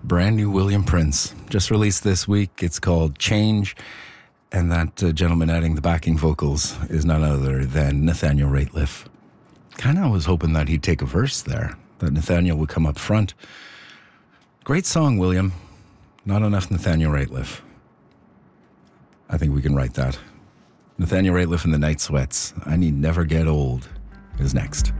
brand new William Prince, just released this week. It's called Change, and that gentleman adding the backing vocals is none other than Nathaniel Rateliff. Kind of was hoping that he'd take a verse there, that Nathaniel would come up front. Great song, William. Not enough Nathaniel Rateliff. I think we can write that. Nathaniel Rateliff and the Night Sweats. I Need Never Get Old is next.